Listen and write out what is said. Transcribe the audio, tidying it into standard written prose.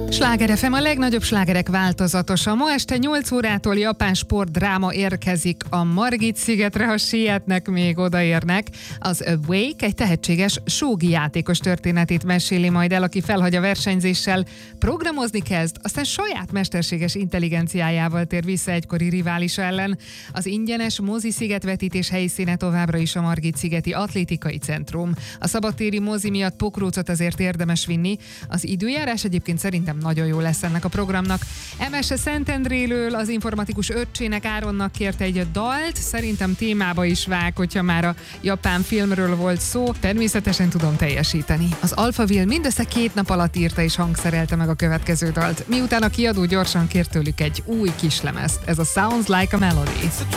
Sláger FM, a legnagyobb slágerek változatosa. Ma este 8 órától japán sportdráma érkezik a Margit-szigetre, ha sietnek, még odaérnek. Az Awake egy tehetséges shogi játékos történetét meséli majd el, aki felhagy a versenyzéssel, programozni kezd, aztán saját mesterséges intelligenciájával tér vissza egykori riválisa ellen. Az ingyenes mozi-sziget vetítés helyszíne továbbra is a Margit-szigeti Atlétikai Centrum. A szabadtéri mozi miatt pokrócot azért érdemes vinni. Az időjárás egyébként szerintem nagyon jó lesz ennek a programnak. Emese Szentendréről az informatikus öccsének, Áronnak kérte egy dalt, szerintem témába is vág, hogyha már a japán filmről volt szó, természetesen tudom teljesíteni. Az Alphaville mindössze 2 nap alatt írta és hangszerelte meg a következő dalt, miután a kiadó gyorsan kért tőlük egy új kislemezt. Ez a Sounds Like a Melody.